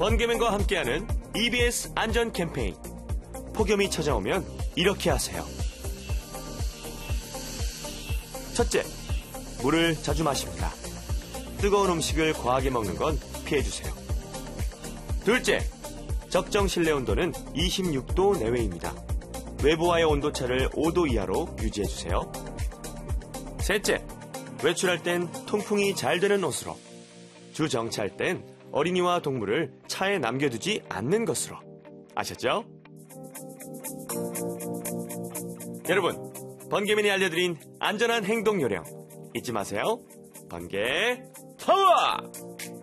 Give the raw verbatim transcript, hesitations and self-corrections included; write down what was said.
번개맨과 함께하는 이비에스 안전 캠페인. 폭염이 찾아오면 이렇게 하세요. 첫째, 물을 자주 마십니다. 뜨거운 음식을 과하게 먹는 건 피해주세요. 둘째, 적정 실내 온도는 이십육 도 내외입니다. 외부와의 온도차를 오 도 이하로 유지해주세요. 셋째, 외출할 땐 통풍이 잘 되는 옷으로, 주 정차할 땐 어린이와 동물을 차에 남겨두지 않는 것으로. 아셨죠? 여러분, 번개맨이 알려드린 안전한 행동 요령 잊지 마세요. 번개 파워!